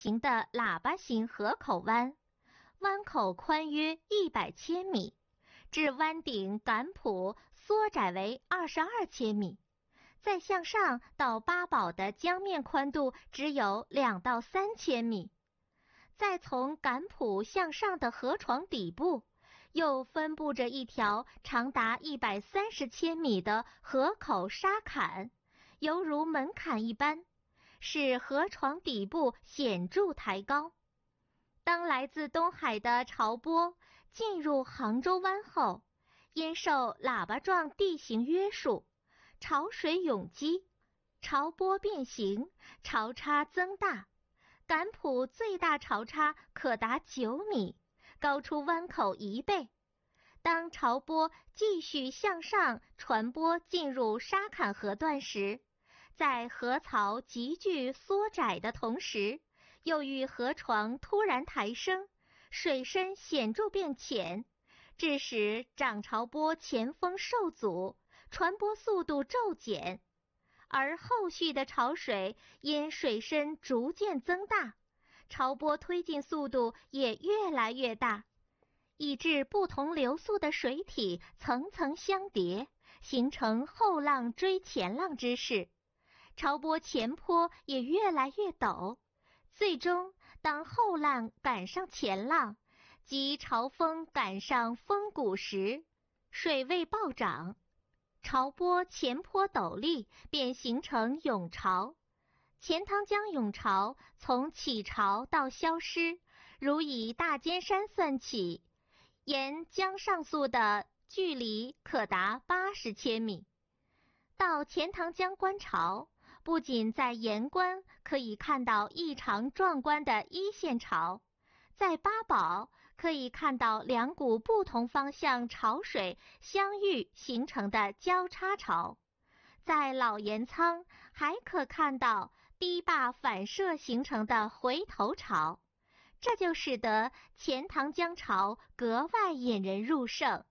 形的喇叭形河口湾，湾口宽约100千米，至湾顶杆谱缩窄为22千米。再向上到八堡的江面宽度只有2到3千米。再从杆谱向上的河床底部，又分布着一条长达130千米的河口沙坎，犹如门槛一般，使河床底部显著抬高。当来自东海的潮波进入杭州湾后，因受喇叭状地形约束，潮水涌积，潮波变形，潮差增大，杆谱最大潮差可达9米，高出湾口1倍。当潮波继续向上传播进入沙坎河段时，在河槽急剧缩窄的同时，又遇河床突然抬升，水深显著变浅，致使涨潮波前锋受阻，传播速度骤减。而后续的潮水因水深逐渐增大，潮波推进速度也越来越大，以致不同流速的水体层层相叠，形成后浪追前浪之势。潮波前坡也越来越陡，最终当后浪赶上前浪，即潮峰赶上峰谷时，水位暴涨，潮波前坡陡立，便形成涌潮。钱塘江涌潮从起潮到消失，如以大尖山算起，沿江上溯的距离可达80千米。到钱塘江观潮，不仅在沿观可以看到异常壮观的一线潮，在八堡可以看到两股不同方向潮水相遇形成的交叉潮，在老盐仓还可看到堤坝反射形成的回头潮，这就使得钱塘江潮格外引人入胜。